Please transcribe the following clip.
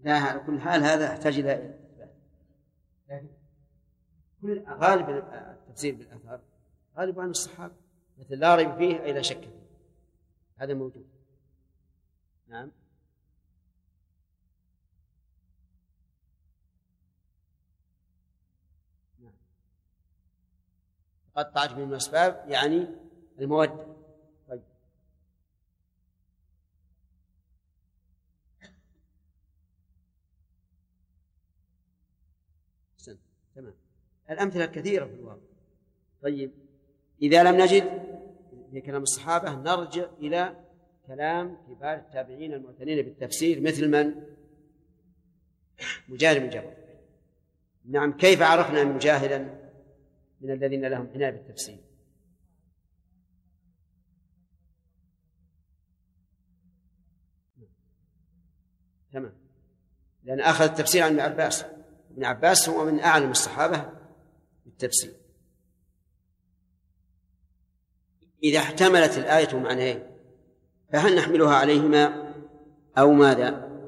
لا، على كل حال هذا يحتاج إلى إثبات، لكن غالب التفسير بالآثار غالب عن الصحابة، مثل لا ريب فيه أي لا شك فيه، هذا موجود. نعم. قطعت من الأسباب يعني المودة. طيب. تمام. الأمثلة كثيرة في الواقع. طيب، إذا لم نجد في كلام الصحابة نرجع إلى كلام كبار التابعين المعتنين بالتفسير، مثل من؟ مجاهد بن جبر. نعم. كيف عرفنا مجاهدا من الذين لهم عناية بالتفسير؟ تمام، لأن أخذ التفسير عن ابن عباس. ابن عباس هو من أعلم الصحابة بالتفسير. إذا احتملت الآية معنيين فهل نحملها عليهما أو ماذا؟